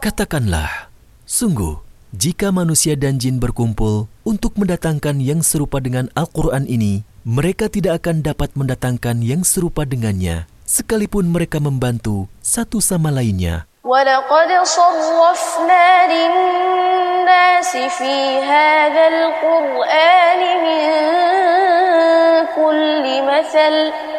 Katakanlah, sungguh, jika manusia dan jin berkumpul untuk mendatangkan yang serupa dengan Al-Quran ini, mereka tidak akan dapat mendatangkan yang serupa dengannya, sekalipun mereka membantu satu sama lainnya. وَلَقَدْ صَرَّفْنَا لِلنَّاسِ فِي هَذَا الْقُرْآنِ مِنْ كُلِّ مَثَلٍ